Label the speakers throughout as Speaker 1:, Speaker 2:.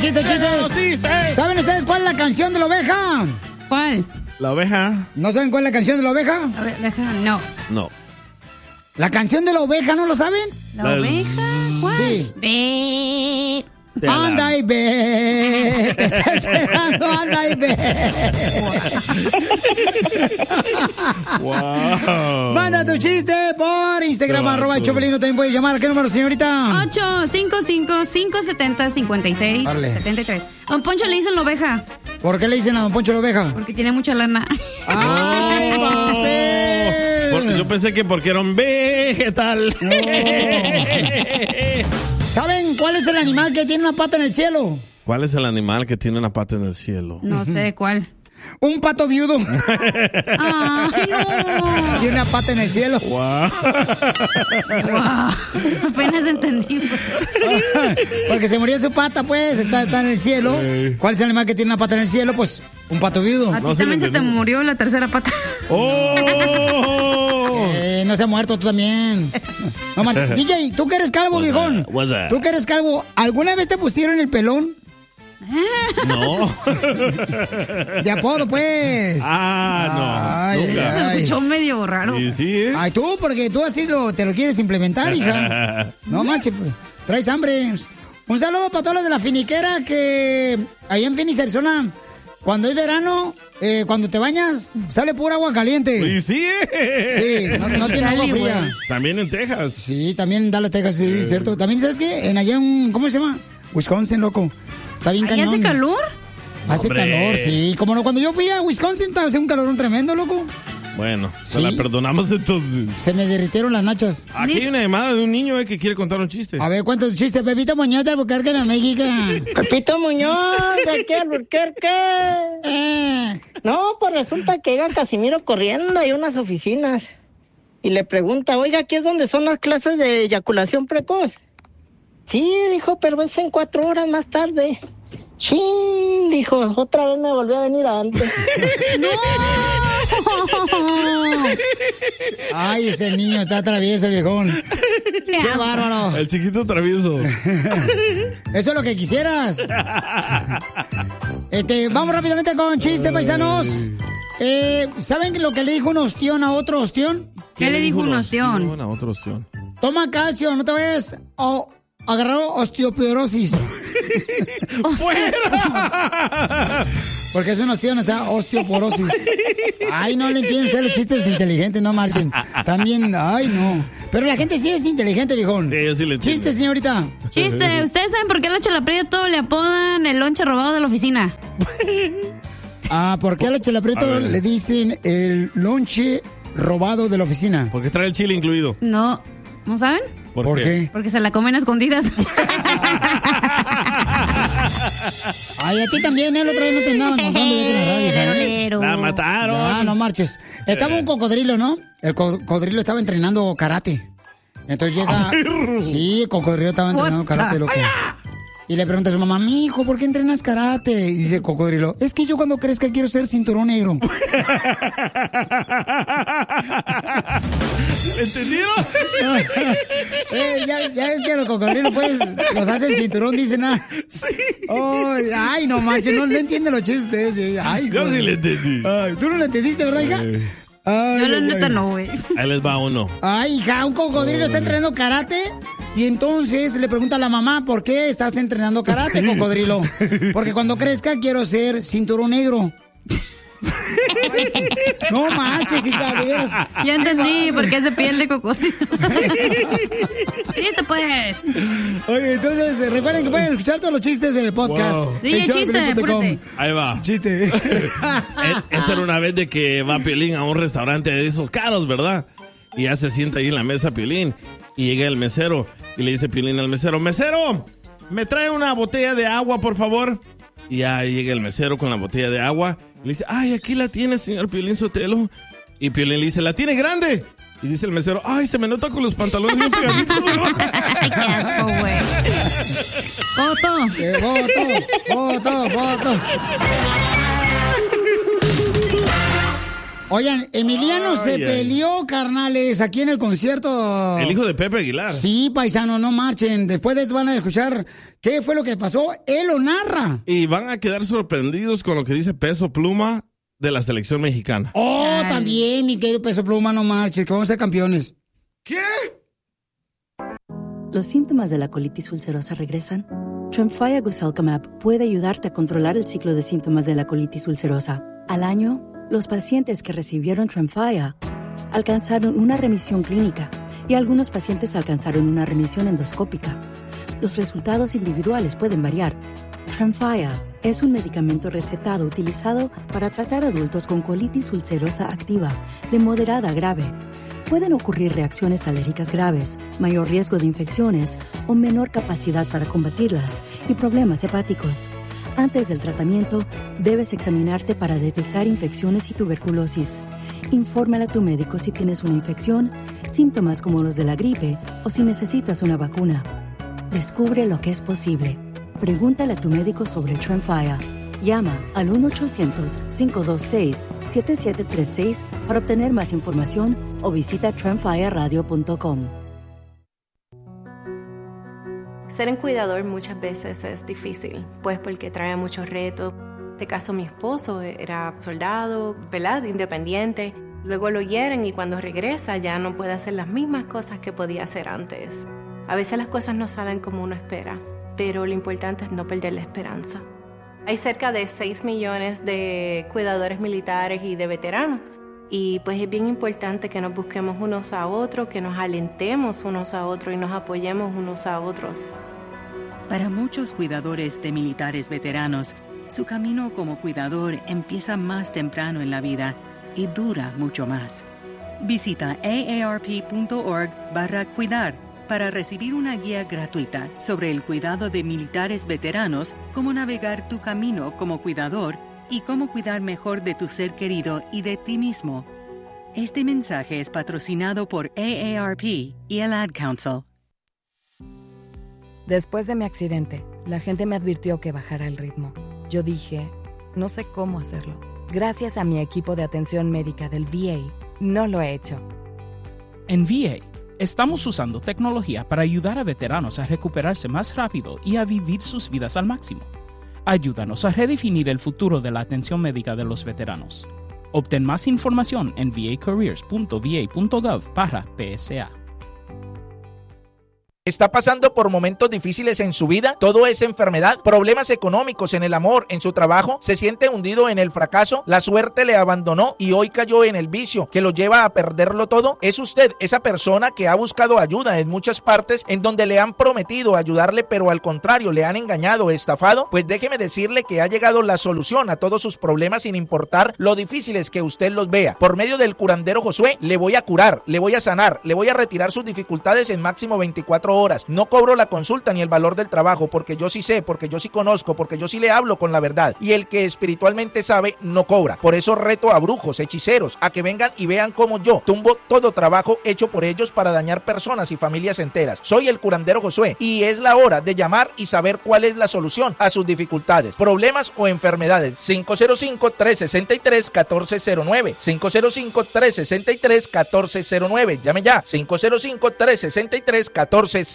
Speaker 1: chistes. ¿Saben ustedes cuál es la canción de la oveja?
Speaker 2: ¿Cuál?
Speaker 3: ¿La oveja?
Speaker 1: ¿No saben cuál es la canción de la oveja?
Speaker 2: La oveja, no.
Speaker 3: No.
Speaker 1: ¿La canción de la oveja no lo saben?
Speaker 2: ¿La oveja? ¿Cuál?
Speaker 1: Sí.
Speaker 2: Ve.
Speaker 1: Anda y ve. Te está esperando, anda y ve.
Speaker 3: Wow.
Speaker 1: Manda tu chiste por Instagram, @ Chopelino. También puedes llamar. ¿A qué número, señorita?
Speaker 2: 855-570-5673. Don Poncho le dicen la oveja.
Speaker 1: ¿Por qué le dicen a Don Poncho la oveja?
Speaker 2: Porque tiene mucha lana.
Speaker 1: ¡Ay, papel!
Speaker 3: Yo pensé que porque era un vegetal.
Speaker 1: No. ¿Saben cuál es el animal que tiene una pata en el cielo?
Speaker 3: ¿Cuál es el animal que tiene una pata en el cielo?
Speaker 2: No sé cuál.
Speaker 1: Un pato viudo.
Speaker 2: ¡Ay, no!
Speaker 1: Tiene una pata en el cielo.
Speaker 3: Wow.
Speaker 2: Wow. Apenas entendí.
Speaker 1: Porque se murió su pata, pues, está en el cielo. ¿Cuál es el animal que tiene una pata en el cielo? Pues, un pato viudo.
Speaker 2: A ti también se te murió la tercera pata.
Speaker 3: ¡Oh!
Speaker 1: No se ha muerto, tú también. No marches. DJ, tú que eres calvo, viejón. Tú que eres calvo, ¿alguna vez te pusieron el pelón?
Speaker 3: No.
Speaker 1: De apodo, pues.
Speaker 3: No.
Speaker 1: Ay,
Speaker 3: Nunca.
Speaker 2: Se escuchó medio raro.
Speaker 3: Sí, sí, ¿eh?
Speaker 1: Ay, tú, porque tú así te lo quieres implementar, hija. No manches, pues. Traes hambre. Un saludo para todos los de la finiquera que ahí en Phoenix, Arizona, cuando es verano, cuando te bañas, sale pura agua caliente.
Speaker 3: Y sí,
Speaker 1: Sí, no tiene agua fría.
Speaker 3: También en Texas.
Speaker 1: Sí, también en Dallas, Texas, sí, cierto. También, ¿sabes qué? En allá en, ¿cómo se llama? Wisconsin, loco. Está bien
Speaker 2: ¿Ahí
Speaker 1: cañón.
Speaker 2: hace calor?
Speaker 1: Hace calor, sí. Como no, cuando yo fui a Wisconsin, estaba haciendo un calorón tremendo, loco.
Speaker 3: Bueno, se
Speaker 1: Sí.
Speaker 3: la perdonamos entonces.
Speaker 1: Se me derritieron las nachas.
Speaker 3: Aquí hay una llamada de un niño que quiere contar un chiste.
Speaker 1: A ver, cuenta tu chiste. Pepito Muñoz de Albuquerque, en México.
Speaker 4: Pepito Muñoz, de aquí a Albuquerque. No, pues resulta que llega Casimiro corriendo ahí a unas oficinas y le pregunta, oiga, ¿aquí es donde son las clases de eyaculación precoz? Sí, dijo, pero es en 4 horas más tarde. Sí, dijo, otra vez me volvió a venir antes.
Speaker 2: ¡No!
Speaker 1: Ay, ese niño está travieso, el viejón. ¡Qué bárbaro!
Speaker 3: El chiquito travieso.
Speaker 1: Eso es lo que quisieras. Vamos rápidamente con chistes, paisanos. ¿Saben lo que le dijo un ostión a otro ostión?
Speaker 2: ¿Qué le dijo un ostión?
Speaker 3: A otro ostión.
Speaker 1: Toma calcio, no te vayas a agarrar osteoporosis.
Speaker 3: ¡Fuera!
Speaker 1: Porque es un ostión, o sea, osteoporosis. Ay, no le entienden ustedes los chistes inteligentes, no marchen. También, ay, no. Pero la gente sí es inteligente, viejón.
Speaker 3: Sí, yo sí le entiendo.
Speaker 1: Chiste, señorita.
Speaker 2: Chiste, ¿ustedes saben por qué a la Chela Prieto le apodan el lonche robado de la oficina?
Speaker 1: ¿Por qué a la Chela Prieto le dicen el lonche robado de la oficina?
Speaker 3: Porque trae el chile incluido.
Speaker 2: No, ¿no saben?
Speaker 3: ¿Por qué?
Speaker 2: Porque se la comen a escondidas.
Speaker 1: Ay, a ti también, el otro día no te andaban contando ya que en la radio,
Speaker 2: Lero.
Speaker 3: La mataron.
Speaker 1: Ya, no marches. Estaba un cocodrilo, ¿no? El cocodrilo estaba entrenando karate. Entonces llega... Sí, el cocodrilo estaba entrenando karate, loco. Y le pregunta a su mamá, mijo, ¿por qué entrenas karate? Y dice el cocodrilo, es que yo cuando crezca quiero ser cinturón negro.
Speaker 3: ¿Entendieron?
Speaker 1: Ya es que los cocodrilos, pues, los hacen cinturón, dicen nada.
Speaker 3: Sí.
Speaker 1: Ay, no manches, no entienden los chistes. Ay,
Speaker 3: Yo sí le entendí.
Speaker 1: Ay, ¿tú no lo entendiste, verdad, hija? Ay,
Speaker 2: Yo la neta no, güey.
Speaker 3: Ahí les va uno.
Speaker 1: Ay, hija, un cocodrilo está entrenando karate y entonces le pregunta a la mamá, ¿por qué estás entrenando karate,
Speaker 3: Sí.
Speaker 1: cocodrilo? Porque cuando crezca quiero ser cinturón negro. Ay, no manches, hija, de veras.
Speaker 2: Ya entendí, porque es de piel de cocodrilo. Chiste, pues.
Speaker 1: Oye, entonces recuerden que pueden escuchar todos los chistes en el podcast.
Speaker 3: Wow.
Speaker 2: Sí,
Speaker 1: en
Speaker 2: chiste,
Speaker 1: showdepiolín.com.
Speaker 2: apúrate.
Speaker 3: Ahí va.
Speaker 1: Chiste.
Speaker 3: Esta era una vez de que va Piolín a un restaurante de esos caros, ¿verdad? Y ya se sienta ahí en la mesa Piolín. Y llega el mesero y le dice Piolín al mesero, ¡mesero! ¿Me trae una botella de agua, por favor? Y ya llega el mesero con la botella de agua. Y le dice, ¡ay, aquí la tiene, señor Piolín Sotelo! Y Piolín le dice, ¿la tiene grande? Y dice el mesero, ¡ay, se me nota con los pantalones bien pegaditos!
Speaker 2: Ay, qué asco, güey. Foto.
Speaker 1: Foto. Oigan, Emiliano se peleó, carnales, aquí en el concierto.
Speaker 3: El hijo de Pepe Aguilar.
Speaker 1: Sí, paisano, no marchen. Después de eso van a escuchar qué fue lo que pasó. Él lo narra.
Speaker 3: Y van a quedar sorprendidos con lo que dice Peso Pluma de la selección mexicana.
Speaker 1: Oh, también, mi querido Peso Pluma, no marches, que vamos a ser campeones.
Speaker 3: ¿Qué?
Speaker 5: ¿Los síntomas de la colitis ulcerosa regresan? Tremfya Gosalcamab puede ayudarte a controlar el ciclo de síntomas de la colitis ulcerosa. Al año, los pacientes que recibieron Tremfya alcanzaron una remisión clínica y algunos pacientes alcanzaron una remisión endoscópica. Los resultados individuales pueden variar. Tremfya es un medicamento recetado utilizado para tratar adultos con colitis ulcerosa activa de moderada a grave. Pueden ocurrir reacciones alérgicas graves, mayor riesgo de infecciones o menor capacidad para combatirlas y problemas hepáticos. Antes del tratamiento, debes examinarte para detectar infecciones y tuberculosis. Infórmale a tu médico si tienes una infección, síntomas como los de la gripe o si necesitas una vacuna. Descubre lo que es posible. Pregúntale a tu médico sobre Tremfya. Llama al 1-800-526-7736 para obtener más información o visita tremfyaradio.com.
Speaker 6: Ser un cuidador muchas veces es difícil, pues porque trae muchos retos. En este caso, mi esposo era soldado, ¿verdad? Independiente. Luego lo hieren y cuando regresa ya no puede hacer las mismas cosas que podía hacer antes. A veces las cosas no salen como uno espera, pero lo importante es no perder la esperanza. Hay cerca de 6 millones de cuidadores militares y de veteranos. Y pues es bien importante que nos busquemos unos a otros, que nos alentemos unos a otros y nos apoyemos unos a otros.
Speaker 7: Para muchos cuidadores de militares veteranos, su camino como cuidador empieza más temprano en la vida y dura mucho más. Visita aarp.org/cuidar para recibir una guía gratuita sobre el cuidado de militares veteranos, cómo navegar tu camino como cuidador y cómo cuidar mejor de tu ser querido y de ti mismo. Este mensaje es patrocinado por AARP y el Ad Council.
Speaker 8: Después de mi accidente, la gente me advirtió que bajara el ritmo. Yo dije, no sé cómo hacerlo. Gracias a mi equipo de atención médica del VA, no lo he hecho.
Speaker 9: En VA, estamos usando tecnología para ayudar a veteranos a recuperarse más rápido y a vivir sus vidas al máximo. Ayúdanos a redefinir el futuro de la atención médica de los veteranos. Obtén más información en vacareers.va.gov/PSA.
Speaker 10: ¿Está pasando por momentos difíciles en su vida? ¿Todo es enfermedad? ¿Problemas económicos en el amor, en su trabajo? ¿Se siente hundido en el fracaso? ¿La suerte le abandonó y hoy cayó en el vicio que lo lleva a perderlo todo? ¿Es usted esa persona que ha buscado ayuda en muchas partes en donde le han prometido ayudarle, pero al contrario le han engañado, estafado? Pues déjeme decirle que ha llegado la solución a todos sus problemas sin importar lo difíciles que usted los vea. Por medio del curandero Josué, le voy a curar, le voy a sanar, le voy a retirar sus dificultades en máximo 24 horas. No cobro la consulta ni el valor del trabajo, porque yo sí sé, porque yo sí conozco, porque yo sí le hablo con la verdad. Y el que espiritualmente sabe, no cobra. Por eso reto a brujos, hechiceros, a que vengan y vean cómo yo tumbo todo trabajo hecho por ellos para dañar personas y familias enteras. Soy el curandero Josué y es la hora de llamar y saber cuál es la solución a sus dificultades, problemas o enfermedades. 505-363-1409. 505-363-1409. Llame ya. 505-363-1409.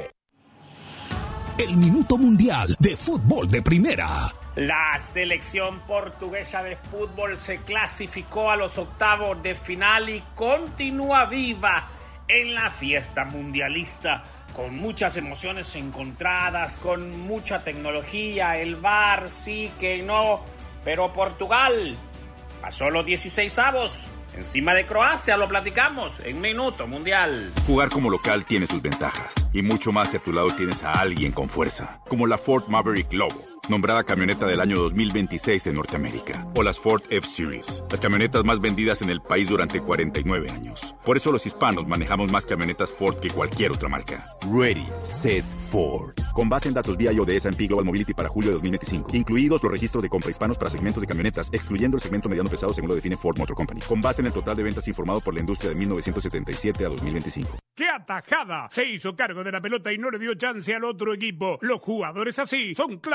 Speaker 11: El Minuto Mundial de Fútbol de Primera.
Speaker 12: La selección portuguesa de fútbol se clasificó a los octavos de final y continúa viva en la fiesta mundialista, con muchas emociones encontradas, con mucha tecnología, el VAR sí que no, pero Portugal pasó los 16avos. Encima de Croacia, lo platicamos en Minuto Mundial.
Speaker 13: Jugar como local tiene sus ventajas. Y mucho más si a tu lado tienes a alguien con fuerza. Como la Ford Maverick Lobo, nombrada camioneta del año 2026 en Norteamérica. O las Ford F-Series, las camionetas más vendidas en el país durante 49 años. Por eso los hispanos manejamos más camionetas Ford que cualquier otra marca. Ready, Set, Ford. Con base en datos BIO de S&P Global Mobility para julio de 2025. Incluidos los registros de compra hispanos para segmentos de camionetas, excluyendo el segmento mediano pesado según lo define Ford Motor Company. Con base en el total de ventas informado por la industria de 1977 a 2025.
Speaker 14: ¡Qué atajada! Se hizo cargo de la pelota y no le dio chance al otro equipo. Los jugadores así son claves, son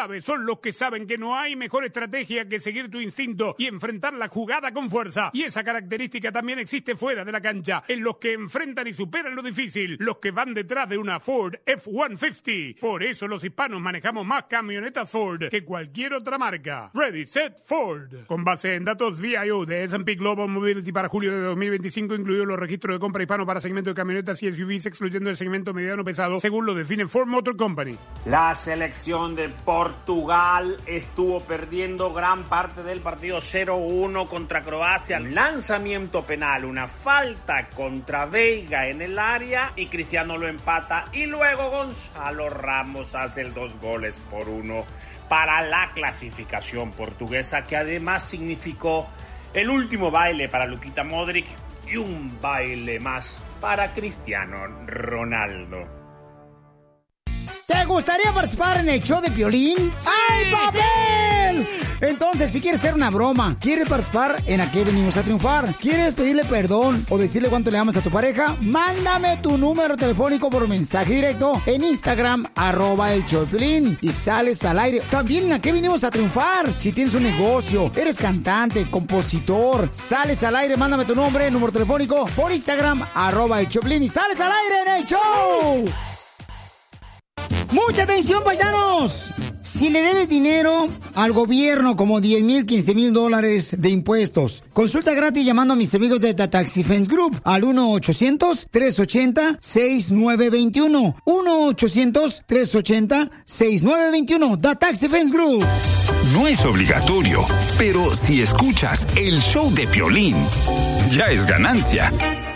Speaker 14: son los que saben que no hay mejor estrategia que seguir tu instinto y enfrentar la jugada con fuerza. Y esa característica también existe fuera de la cancha, en los que enfrentan y superan lo difícil, los que van detrás de una Ford F-150. Por eso los hispanos manejamos más camionetas Ford que cualquier otra marca. Ready, Set, Ford. Con base en datos VIO de S&P Global Mobility para julio de 2025, incluidos los registros de compra hispano para segmento de camionetas y SUVs, excluyendo el segmento mediano pesado, según lo define Ford Motor Company.
Speaker 12: La selección de Portugal estuvo perdiendo gran parte del partido 0-1 contra Croacia. Un lanzamiento penal, una falta contra Veiga en el área y Cristiano lo empata. Y luego Gonzalo Ramos hace el 2-1 para la clasificación portuguesa, que además significó el último baile para Luka Modric y un baile más para Cristiano Ronaldo.
Speaker 1: ¿Te gustaría participar en el show de Piolín? ¡Ay, papel! Entonces, si quieres hacer una broma, quieres participar en ¿A qué venimos a triunfar? ¿Quieres pedirle perdón o decirle cuánto le amas a tu pareja? Mándame tu número telefónico por mensaje directo en Instagram, @el show de Piolín, y sales al aire. También en ¿A qué venimos a triunfar? Si tienes un negocio, eres cantante, compositor, sales al aire, mándame tu nombre, número telefónico por Instagram, @el show de Piolín, y sales al aire en el show. ¡Mucha atención, paisanos! Si le debes dinero al gobierno, como $10,000, $15,000 de impuestos, consulta gratis llamando a mis amigos de The Tax Defense Group al 1-800-380-6921. 1-800-380-6921. The Tax Defense Group.
Speaker 11: No es obligatorio, pero si escuchas el show de Piolín, ya es ganancia.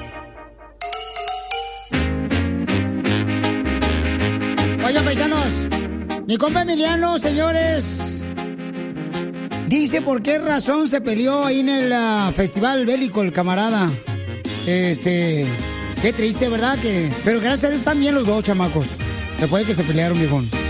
Speaker 1: Oigan, paisanos, mi compa Emiliano, señores, dice por qué razón se peleó ahí en el festival bélico el camarada. Qué triste, ¿verdad? Pero gracias a Dios están bien los dos chamacos. Después de que se pelearon, viejón.